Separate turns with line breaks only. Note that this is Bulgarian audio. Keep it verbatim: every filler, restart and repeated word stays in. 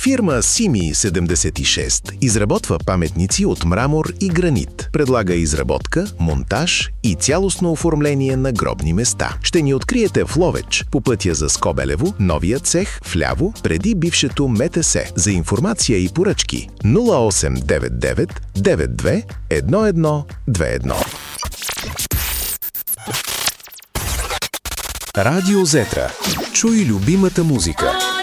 Фирма Сими седемдесет и шест изработва паметници от мрамор и гранит. Предлага изработка, монтаж и цялостно оформление на гробни места. Ще ни откриете в Ловеч, по пътя за Скобелево, новия цех, вляво, преди бившето МТС. За информация и поръчки нула осем девет девет девет две едно едно две едно. Радио Зетра. Чуй любимата музика.